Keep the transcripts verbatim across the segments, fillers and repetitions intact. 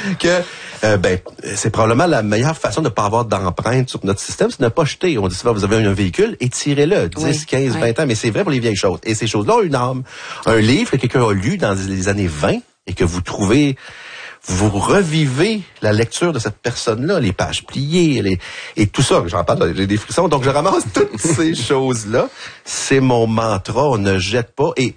que euh, ben c'est probablement la meilleure façon de ne pas avoir d'empreinte sur notre système, c'est de ne pas jeter. On dit souvent, vous avez un véhicule, étirez-le, dix, oui, quinze, oui. vingt ans, mais c'est vrai pour les vieilles choses. Et ces choses-là ont une âme. Un livre que quelqu'un a lu dans les années vingt et que vous trouvez, vous revivez la lecture de cette personne-là, les pages pliées, les, et tout ça, j'en parle, j'ai des frissons, donc je ramasse toutes ces choses-là. C'est mon mantra, on ne jette pas. Et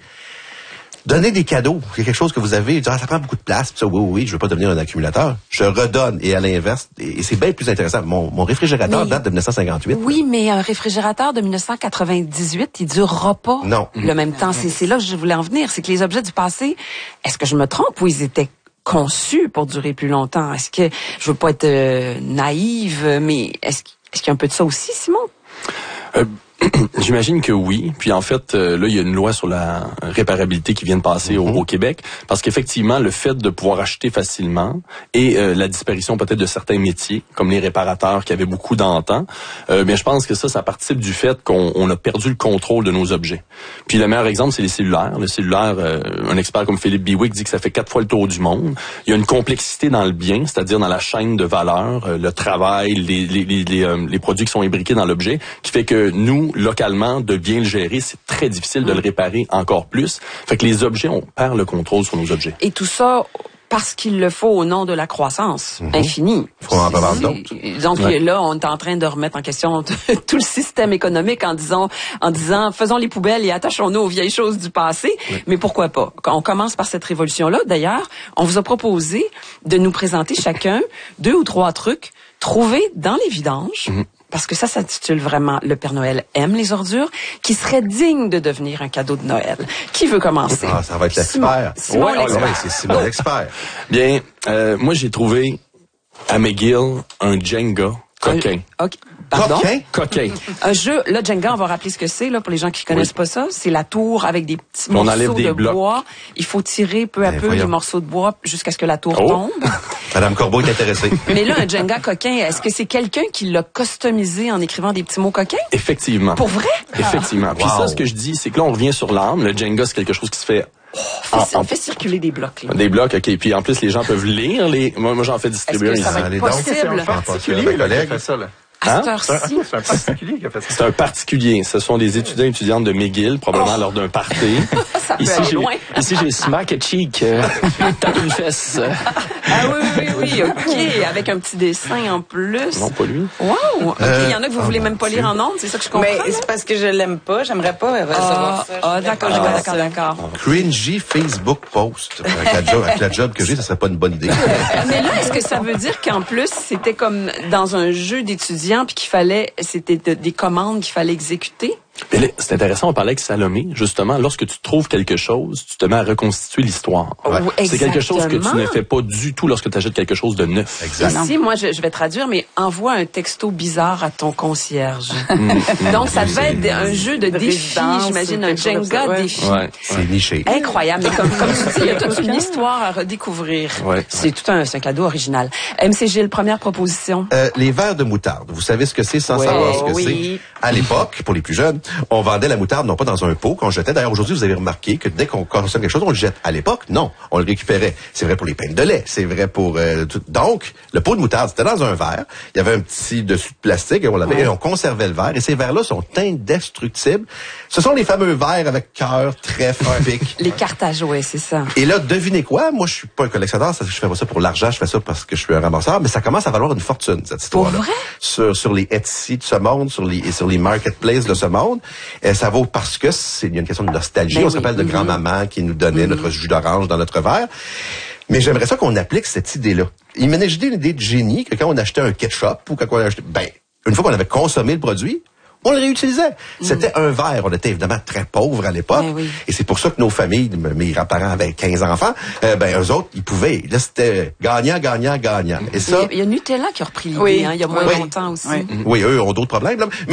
donner des cadeaux, c'est quelque chose que vous avez, ah, ça prend beaucoup de place, ça, oui, oui, je veux pas devenir un accumulateur. Je redonne, et à l'inverse, et c'est bien plus intéressant. Mon, mon réfrigérateur mais, date de dix-neuf cent cinquante-huit. Oui, mais un réfrigérateur de dix-neuf cent quatre-vingt-dix-huit, il durera pas non. le même temps. C'est, c'est là que je voulais en venir. C'est que les objets du passé, est-ce que je me trompe ou ils étaient conçus pour durer plus longtemps? Est-ce que, je veux pas être euh, naïve, mais est-ce, est-ce qu'il y a un peu de ça aussi, Simon? Euh... J'imagine que oui. Puis en fait, euh, là, il y a une loi sur la réparabilité qui vient de passer mm-hmm. au, au Québec, parce qu'effectivement, le fait de pouvoir acheter facilement et euh, la disparition peut-être de certains métiers, comme les réparateurs qui avaient beaucoup d'antan, euh, mais je pense que ça, ça participe du fait qu'on on a perdu le contrôle de nos objets. Puis le meilleur exemple, c'est les cellulaires. Le cellulaire, euh, un expert comme Philippe Biwick dit que ça fait quatre fois le tour du monde. Il y a une complexité dans le bien, c'est-à-dire dans la chaîne de valeur, euh, le travail, les, les, les, les, euh, les produits qui sont imbriqués dans l'objet, qui fait que nous, localement, de bien le gérer, c'est très difficile de le réparer encore plus. Fait que les objets, on perd le contrôle sur nos objets. Et tout ça parce qu'il le faut au nom de la croissance mm-hmm. infinie. Faut en avoir d'autres. Donc ouais. là, on est en train de remettre en question tout le système économique en disant, en disant, faisons les poubelles et attachons-nous aux vieilles choses du passé. Oui. Mais pourquoi pas? On commence par cette révolution-là. D'ailleurs, on vous a proposé de nous présenter chacun deux ou trois trucs trouvés dans les vidanges. Mm-hmm. Parce que ça s'intitule vraiment « Le Père Noël aime les ordures », qui serait digne de devenir un cadeau de Noël. Qui veut commencer? Ah, ça va être l'expert. Simon, Simon ouais, l'expert. Ouais, c'est Simon l'expert. Bien, euh, moi j'ai trouvé à McGill un Jenga coquin. Un, okay. Pardon? Coquin? Coquin. Un jeu, là, Jenga, on va rappeler ce que c'est, là, pour les gens qui connaissent oui. pas ça. C'est la tour avec des petits on morceaux de blocs. bois. Il faut tirer peu à Mais peu voyons. les morceaux de bois jusqu'à ce que la tour oh. tombe. Madame Corbeau est intéressée. Mais là, un Jenga coquin, est-ce que c'est quelqu'un qui l'a customisé en écrivant des petits mots coquins? Effectivement. Pour vrai? Effectivement. Puis wow. ça, ce que je dis, c'est que là, on revient sur l'âme. Le Jenga, c'est quelque chose qui se fait On fait, on fait circuler des blocs. Là. Des blocs, OK. Puis en plus, les gens peuvent lire. Les... Moi, moi j'en fais distribuer. Est-ce que ça va être possible? C'est un particulier là, qui a fait ça, là. À hein? cette heure-ci. C'est un particulier qui a fait ça. C'est un particulier. Ce sont des étudiants et étudiantes de McGill, probablement oh. lors d'un party. Ça peut ici, aller j'ai, loin. Ici, j'ai smack a cheek. Euh, tape une fesse. Ah oui, oui, oui, OK. Avec un petit dessin en plus. Non, pas lui. Wow. OK. Il euh, y en a que vous oh voulez même pas lire en ondes, c'est ça que je comprends. Mais c'est parce que je l'aime pas. J'aimerais pas recevoir ah, ça. Ah, d'accord, d'accord, d'accord, d'accord. Cringy Facebook post. Avec la job, avec la job que j'ai, ça serait pas une bonne idée. Mais là, est-ce que ça veut dire qu'en plus, c'était comme dans un jeu d'étudiants puis qu'il fallait, c'était de, des commandes qu'il fallait exécuter? Mais là, c'est intéressant, on parlait avec Salomé, justement, lorsque tu trouves quelque chose, tu te mets à reconstituer l'histoire. Ouais. C'est quelque chose que tu ne fais pas du tout lorsque tu achètes quelque chose de neuf. Exactement. Ici, moi, je, je vais traduire, mais envoie un texto bizarre à ton concierge. Mmh. Donc, ça devait être un jeu de défi, j'imagine, un Jenga ouais. défi. Ouais. C'est niché. Incroyable, mais comme, comme tu dis, il y a toute une histoire à redécouvrir. Ouais. C'est tout un, c'est un cadeau original. M C Gilles, première proposition. Euh, les verres de moutarde. Vous savez ce que c'est sans ouais, savoir ce que oui. c'est? À l'époque, pour les plus jeunes, on vendait la moutarde non pas dans un pot qu'on jetait. D'ailleurs, aujourd'hui, vous avez remarqué que dès qu'on consomme quelque chose, on le jette. À l'époque, non, on le récupérait. C'est vrai pour les pains de lait, c'est vrai pour euh, tout. Donc, le pot de moutarde, c'était dans un verre. Il y avait un petit dessus de plastique et on l'avait, ouais. et on conservait le verre. Et ces verres-là sont indestructibles. Ce sont les fameux verres avec cœur, trèfle, pic. Les cartes à jouer, c'est ça. Et là, devinez quoi? Moi, je suis pas un collectionneur. Je fais pas ça pour l'argent. Je fais ça parce que je suis un ramasseur. Mais ça commence à valoir une fortune, cette histoire-là. Pour vrai? Sur, sur les Etsy de ce monde, sur les, sur les marketplaces de ce monde. Et ça vaut parce que c'est, il y a une question de nostalgie. Ben on oui. se rappelle de mm-hmm. grand-maman qui nous donnait mm-hmm. notre jus d'orange dans notre verre. Mais j'aimerais ça qu'on applique cette idée-là. Imaginez une idée de génie que quand on achetait un ketchup ou quand on achetait, ben, une fois qu'on avait consommé le produit, on le réutilisait. Mm. C'était un verre. On était évidemment très pauvres à l'époque. Oui. Et c'est pour ça que nos familles, mes grands-parents avaient quinze enfants, euh, ben, eux autres, ils pouvaient. Là, c'était gagnant, gagnant, gagnant. Et ça. Il y a Nutella qui a repris l'idée, oui. hein, il y a moins oui. longtemps aussi. Oui. oui, eux ont d'autres problèmes, là. Mais,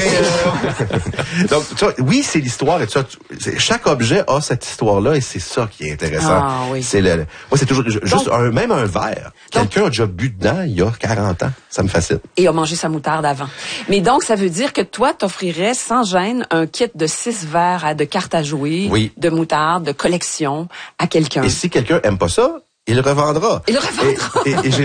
euh, donc, tu vois, oui, c'est l'histoire et tout ça. Chaque objet a cette histoire-là et c'est ça qui est intéressant. Ah, oui. C'est le, moi, c'est toujours, juste donc, un, même un verre. Donc, quelqu'un a déjà bu dedans il y a quarante ans. Ça me fascine. Et a mangé sa moutarde avant. Mais donc, ça veut dire que toi, t'offrirais sans gêne un kit de six verres à, de cartes à jouer, oui. de moutarde, de collection à quelqu'un. Et si quelqu'un aime pas ça, il le revendra. Il le revendra. Et, et, et j'ai